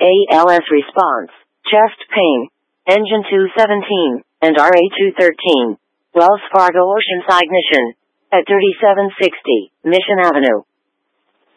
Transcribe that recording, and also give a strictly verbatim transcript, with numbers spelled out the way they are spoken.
A L S response, chest pain, engine two seventeen, and R A two thirteen. Wells Fargo Oceanside Mission. At thirty-seven sixty, Mission Avenue.